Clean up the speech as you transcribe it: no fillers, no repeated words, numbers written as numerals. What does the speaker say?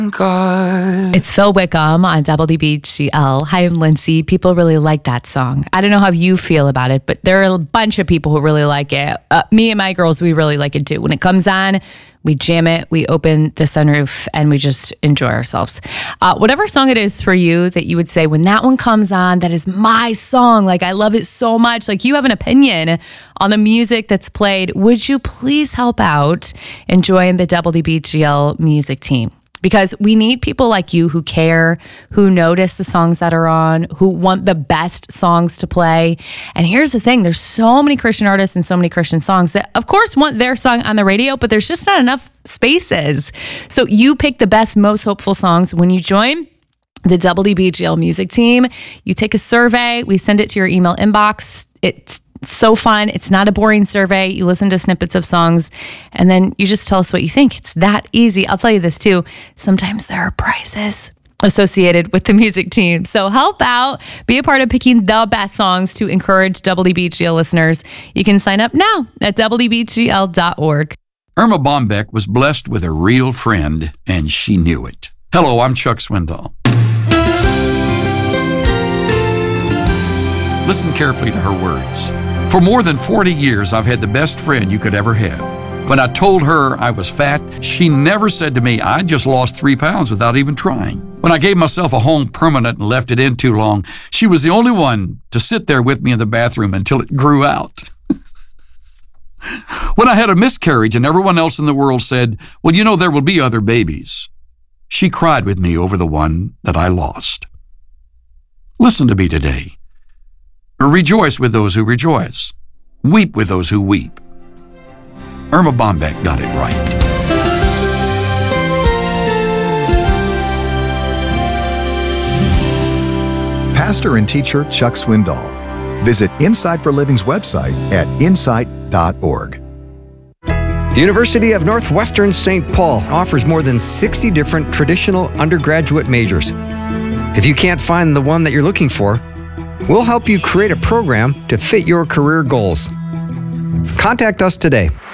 God. It's Phil Wickham on WBGL. Hi, I'm Lindsay. People really like that song. I don't know how you feel about it, but there are a bunch of people who really like it. Me and my girls, we really like it too. When it comes on, we jam it, we open the sunroof, and we just enjoy ourselves. Whatever song it is for you that you would say, when that one comes on, that is my song. Like, I love it so much. Like, you have an opinion on the music that's played. Would you please help out and join the WBGL music team? Because we need people like you who care, who notice the songs that are on, who want the best songs to play. And here's the thing, there's so many Christian artists and so many Christian songs that, of course, want their song on the radio, but there's just not enough spaces. So you pick the best, most hopeful songs when you join the WBGL music team. You take a survey, we send it to your email inbox. It's so fun. It's not a boring survey. You listen to snippets of songs and then you just tell us what you think. It's that easy. I'll tell you this too. Sometimes there are prizes associated with the music team. So help out. Be a part of picking the best songs to encourage WBGL listeners. You can sign up now at WBGL.org. Irma Bombeck was blessed with a real friend, and she knew it. Hello, I'm Chuck Swindoll. Listen carefully to her words. For more than 40 years, I've had the best friend you could ever have. When I told her I was fat, she never said to me, I just lost 3 pounds without even trying. When I gave myself a home permanent and left it in too long, she was the only one to sit there with me in the bathroom until it grew out. When I had a miscarriage and everyone else in the world said, well, you know, there will be other babies, she cried with me over the one that I lost. Listen to me today. Rejoice with those who rejoice. Weep with those who weep. Irma Bombeck got it right. Pastor and teacher Chuck Swindoll. Visit Insight for Living's website at insight.org. The University of Northwestern St. Paul offers more than 60 different traditional undergraduate majors. If you can't find the one that you're looking for, we'll help you create a program to fit your career goals. Contact us today.